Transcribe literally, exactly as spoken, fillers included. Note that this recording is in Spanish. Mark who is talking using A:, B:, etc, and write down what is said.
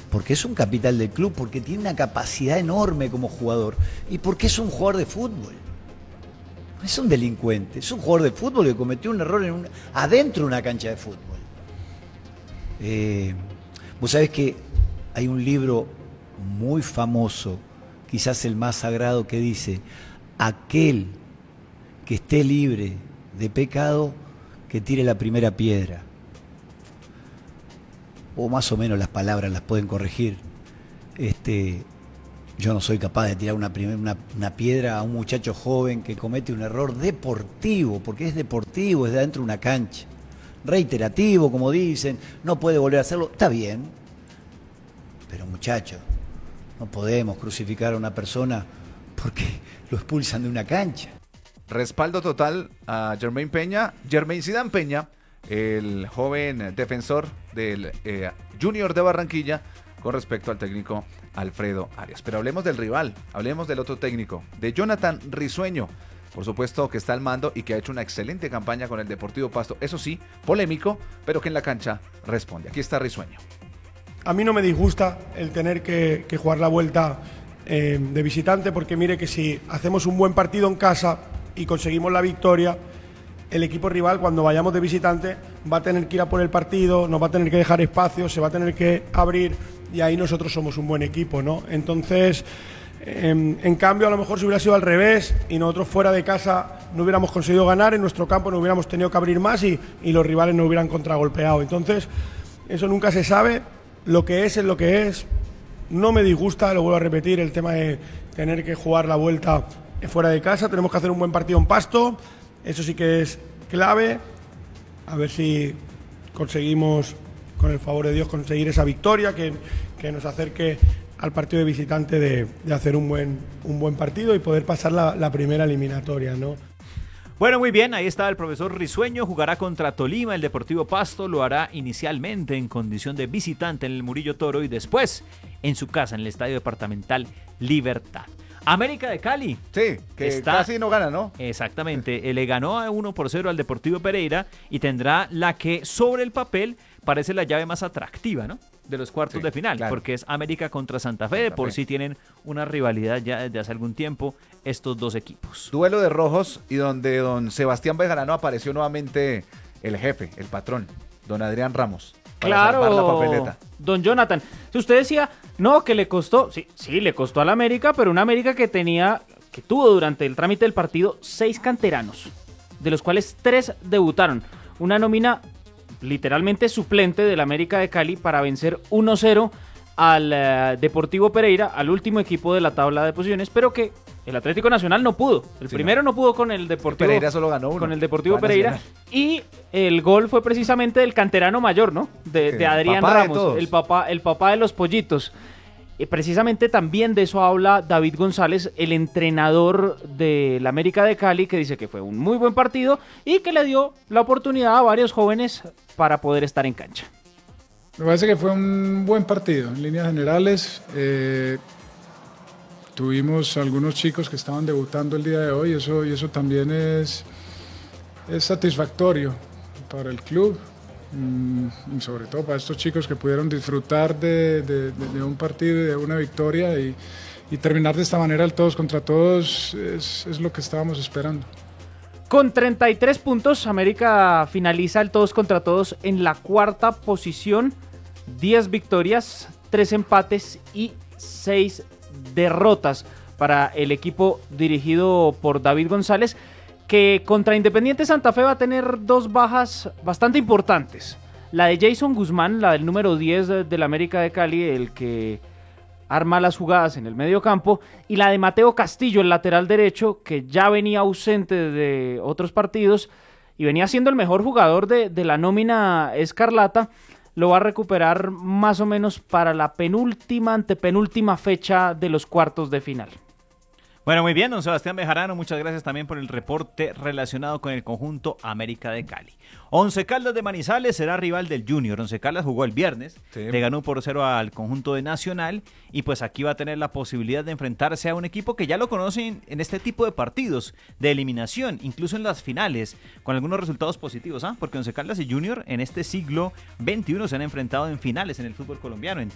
A: porque es un capital del club, porque tiene una capacidad enorme como jugador y porque es un jugador de fútbol. No es un delincuente, es un jugador de fútbol que cometió un error en un, adentro de una cancha de fútbol. Eh, vos sabés que hay un libro muy famoso, quizás el más sagrado, que dice: aquel que esté libre de pecado, que tire la primera piedra. O más o menos las palabras las pueden corregir. Este, yo no soy capaz de tirar una, primer, una, una piedra a un muchacho joven que comete un error deportivo, porque es deportivo, es de adentro de una cancha. Reiterativo, como dicen, no puede volver a hacerlo, está bien. Pero muchacho, no podemos crucificar a una persona porque lo expulsan de una cancha.
B: Respaldo total a Jermaine Peña, Jermaine Zidane Peña, el joven defensor del eh, Junior de Barranquilla, con respecto al técnico Alfredo Arias. Pero hablemos del rival, hablemos del otro técnico, de Jonathan Risueño, por supuesto que está al mando y que ha hecho una excelente campaña con el Deportivo Pasto, eso sí, polémico, pero que en la cancha responde. Aquí está Risueño.
C: A mí no me disgusta el tener que, que jugar la vuelta eh, de visitante, porque mire que si hacemos un buen partido en casa y conseguimos la victoria, el equipo rival, cuando vayamos de visitante, va a tener que ir a por el partido, nos va a tener que dejar espacio, se va a tener que abrir, y ahí nosotros somos un buen equipo, ¿no? Entonces, eh, en cambio, a lo mejor si hubiera sido al revés y nosotros fuera de casa no hubiéramos conseguido ganar, en nuestro campo no hubiéramos tenido que abrir más y, y los rivales nos hubieran contragolpeado. Entonces, eso nunca se sabe, lo que es es lo que es. No me disgusta, lo vuelvo a repetir, el tema de tener que jugar la vuelta fuera de casa. Tenemos que hacer un buen partido en Pasto, eso sí que es clave. A ver si conseguimos, con el favor de Dios, conseguir esa victoria que, que nos acerque al partido de visitante de, de hacer un buen, un buen partido y poder pasar la, la primera eliminatoria, ¿no?
D: Bueno, muy bien, ahí está el profesor Risueño, jugará contra Tolima, el Deportivo Pasto lo hará inicialmente en condición de visitante en el Murillo Toro y después en su casa, en el Estadio Departamental Libertad. América de Cali.
B: Sí, que está, casi no gana, ¿no?
D: Exactamente, le ganó a uno por cero al Deportivo Pereira y tendrá la que sobre el papel parece la llave más atractiva, ¿no? De los cuartos sí, de final, claro, porque es América contra Santa Fe, Santa de por Fe. Sí tienen una rivalidad ya desde hace algún tiempo estos dos equipos.
B: Duelo de rojos y donde don Sebastián Bejarano apareció nuevamente el jefe, el patrón, don Adrián Ramos.
E: Claro, la papeleta. Don Jonathan, si usted decía, no, que le costó, sí, sí, le costó a la América, pero una América que tenía, que tuvo durante el trámite del partido seis canteranos, de los cuales tres debutaron, una nómina literalmente suplente del América de Cali para vencer uno cero al uh, Deportivo Pereira, al último equipo de la tabla de posiciones, pero que el Atlético Nacional no pudo. El sí, primero no. no pudo con el Deportivo
B: el Pereira solo ganó uno.
E: Con el Deportivo Pereira. Y el gol fue precisamente del canterano mayor, ¿no? De, de Adrián Ramos, de el papá, el papá de los pollitos. Y precisamente también de eso habla David González, el entrenador del América de Cali, que dice que fue un muy buen partido y que le dio la oportunidad a varios jóvenes para poder estar en cancha.
F: Me parece que fue un buen partido en líneas generales. Eh, tuvimos algunos chicos que estaban debutando el día de hoy, eso, y eso también es, es satisfactorio para el club. Y sobre todo para estos chicos que pudieron disfrutar de, de, de un partido y de una victoria y, y terminar de esta manera el todos contra todos es, es lo que estábamos esperando.
E: Con treinta y tres puntos, América finaliza el todos contra todos en la cuarta posición, diez victorias, tres empates y seis derrotas para el equipo dirigido por David González, que contra Independiente Santa Fe va a tener dos bajas bastante importantes. La de Jason Guzmán, la del número diez del América de Cali, el que arma las jugadas en el medio campo, y la de Mateo Castillo, el lateral derecho, que ya venía ausente de otros partidos y venía siendo el mejor jugador de, de la nómina escarlata. Lo va a recuperar más o menos para la penúltima, antepenúltima fecha de los cuartos de final.
D: Bueno, muy bien, don Sebastián Bejarano, muchas gracias también por el reporte relacionado con el conjunto América de Cali. Once Caldas de Manizales será rival del Junior. Once Caldas jugó el viernes, sí. Le ganó por cero al conjunto de Nacional y pues aquí va a tener la posibilidad de enfrentarse a un equipo que ya lo conocen en este tipo de partidos de eliminación, incluso en las finales, con algunos resultados positivos, ¿ah? Porque Once Caldas y Junior en este siglo veintiuno se han enfrentado en finales en el fútbol colombiano, en